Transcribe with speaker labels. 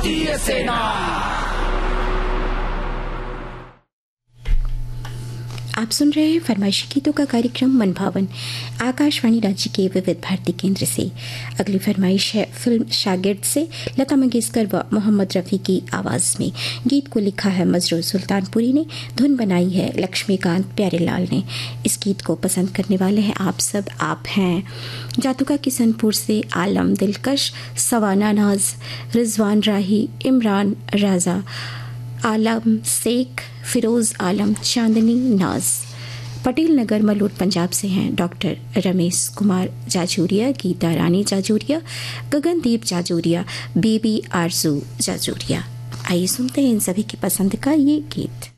Speaker 1: भारतीय सेना।
Speaker 2: आप सुन रहे हैं फरमाइशी गीतों का कार्यक्रम मन भावन आकाशवाणी रांची के विविध भारती केंद्र से। अगली फरमाइश है फिल्म शागिर्द से लता मंगेशकर व मोहम्मद रफ़ी की आवाज़ में। गीत को लिखा है मजरूर सुल्तानपुरी ने, धुन बनाई है लक्ष्मीकांत प्यारेलाल ने। इस गीत को पसंद करने वाले हैं आप सब। आप हैं जातुका किशनपुर से आलम दिलकश, सवाना नाज, रिजवान राही, इमरान राजा, आलम शेख, फिरोज़ आलम, चांदनी नाज। पटेल नगर मलोट पंजाब से हैं डॉक्टर रमेश कुमार जाजूरिया, गीता रानी जाजूरिया, गगनदीप जाजूरिया, बेबी आरजू जाजूरिया। आइए सुनते हैं इन सभी की पसंद का ये गीत।